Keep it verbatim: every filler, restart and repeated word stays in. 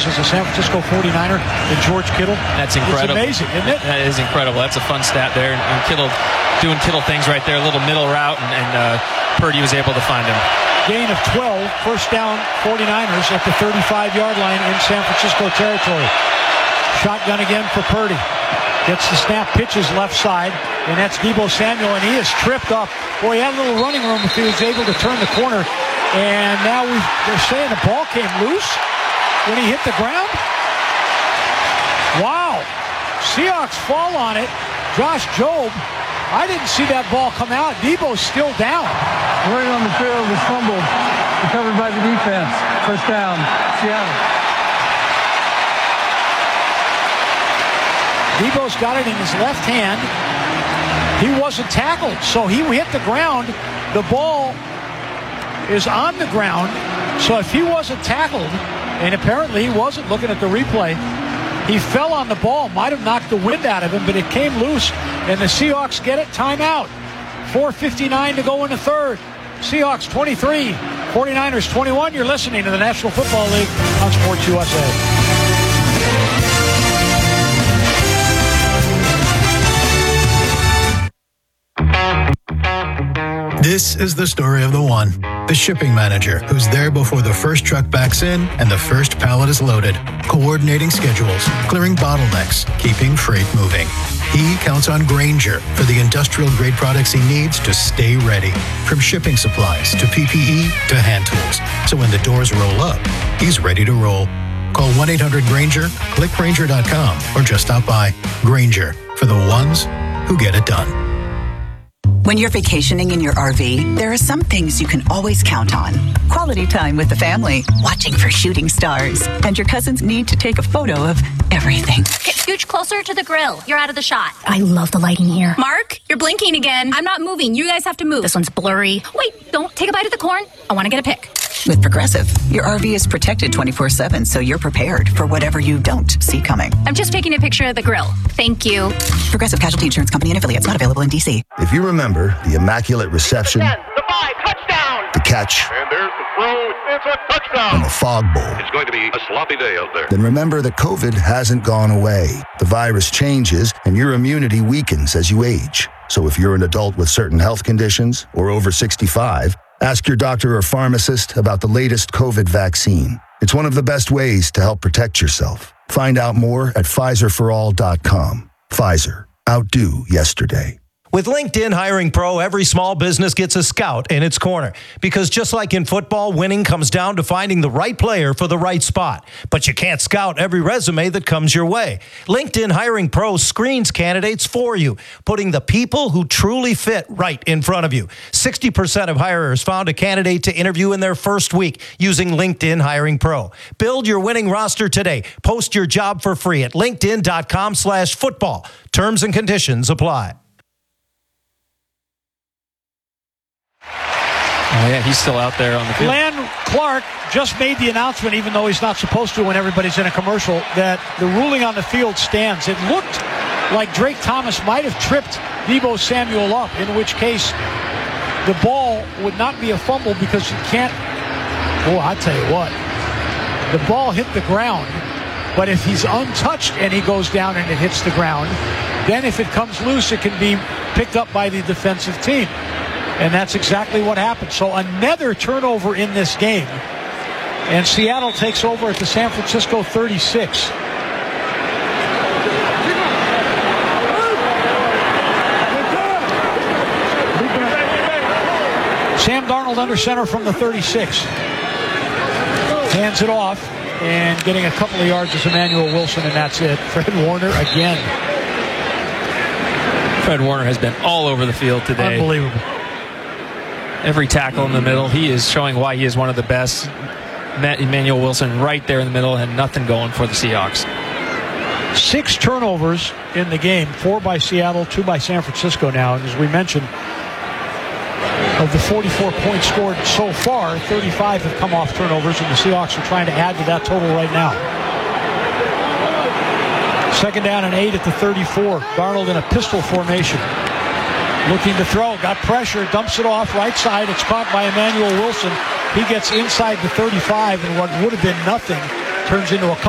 catches as a San Francisco forty-niner than George Kittle. That's incredible. It's amazing, isn't it? That is incredible. That's a fun stat there. And, and Kittle doing Kittle things right there, a little middle route, and, and uh, Purdy was able to find him. Gain of twelve, first down forty-niners at the thirty-five-yard line in San Francisco territory. Shotgun again for Purdy. Gets the snap, pitches left side, and that's Deebo Samuel, and he is tripped up. Boy, he had a little running room if he was able to turn the corner. And now we, they're saying the ball came loose when he hit the ground. Wow. Seahawks fall on it. Josh Jobe, I didn't see that ball come out. Deebo's still down. Right on the field, was fumbled, recovered by the defense. First down, Seattle. Deebo's got it in his left hand. He wasn't tackled, so he hit the ground. The ball is on the ground, so if he wasn't tackled, and apparently he wasn't looking at the replay, he fell on the ball, might have knocked the wind out of him, but it came loose, and the Seahawks get it. Timeout. four fifty-nine to go in the third. Seahawks twenty-three, forty-niners twenty-one. You're listening to the National Football League on Sports U S A. This is the story of the one, the shipping manager, who's there before the first truck backs in and the first pallet is loaded, coordinating schedules, clearing bottlenecks, keeping freight moving. He counts on Grainger for the industrial-grade products he needs to stay ready, from shipping supplies to P P E to hand tools. So when the doors roll up, he's ready to roll. Call one eight hundred Grainger, click Grainger dot com, or just stop by. Grainger, for the ones who get it done. When you're vacationing in your R V, there are some things you can always count on. Quality time with the family, watching for shooting stars, and your cousins need to take a photo of everything. Okay, scooch closer to the grill. You're out of the shot. I love the lighting here. Mark, you're blinking again. I'm not moving. You guys have to move. This one's blurry. Wait, don't take a bite of the corn. I want to get a pic. With Progressive, your R V is protected twenty-four seven, so you're prepared for whatever you don't see coming. I'm just taking a picture of the grill. Thank you. Progressive Casualty Insurance Company and affiliates, not available in D C. If you remember the immaculate reception, ten, the five, touchdown, the catch, and there's the throw, it's a touchdown, and the fog bowl, it's going to be a sloppy day out there. Then remember that COVID hasn't gone away. The virus changes, and your immunity weakens as you age. So if you're an adult with certain health conditions or over sixty-five, ask your doctor or pharmacist about the latest COVID vaccine. It's one of the best ways to help protect yourself. Find out more at Pfizer for all dot com. Pfizer. Outdo yesterday. With LinkedIn Hiring Pro, every small business gets a scout in its corner. Because just like in football, winning comes down to finding the right player for the right spot. But you can't scout every resume that comes your way. LinkedIn Hiring Pro screens candidates for you, putting the people who truly fit right in front of you. sixty percent of hirers found a candidate to interview in their first week using LinkedIn Hiring Pro. Build your winning roster today. Post your job for free at linkedin.com slash football. Terms and conditions apply. Oh, yeah, he's still out there on the field. Glenn Clark just made the announcement, even though he's not supposed to when everybody's in a commercial, that the ruling on the field stands. It looked like Drake Thomas might have tripped Deebo Samuel up, in which case the ball would not be a fumble because you can't. Oh, I'll tell you what. The ball hit the ground, but if he's untouched and he goes down and it hits the ground, then if it comes loose, it can be picked up by the defensive team. And that's exactly what happened. So another turnover in this game. And Seattle takes over at the San Francisco thirty-six. Sam Darnold under center from the thirty-six. Hands it off. And getting a couple of yards is Emmanuel Wilson, and that's it. Fred Warner again. Fred Warner has been all over the field today. Unbelievable. Every tackle in the middle. He is showing why he is one of the best. Emmanuel Wilson right there in the middle, and nothing going for the Seahawks. Six turnovers in the game. Four by Seattle, two by San Francisco now. And as we mentioned, of the forty-four points scored so far, thirty-five have come off turnovers, and the Seahawks are trying to add to that total right now. Second down and eight at the thirty-four. Darnold in a pistol formation. Looking to throw, got pressure, dumps it off right side. It's caught by Emmanuel Wilson. He gets inside the thirty-five, and what would have been nothing turns into a couple.